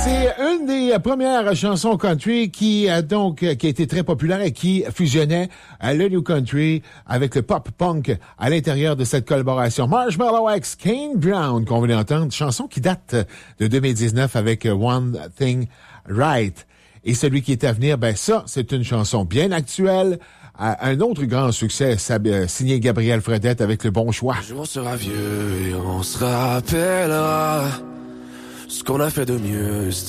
C'est une des premières chansons country qui a été très populaire et qui fusionnait le new country avec le pop punk à l'intérieur de cette collaboration. Marshmallow X, Kane Brown, qu'on venait d'entendre, chanson qui date de 2019 avec One Thing Right. Et celui qui est à venir, ça, c'est une chanson bien actuelle. Un autre grand succès, signé Gabriel Fredette avec Le Bon Choix. Un jour on sera vieux et on se rappellera ce qu'on a fait de mieux.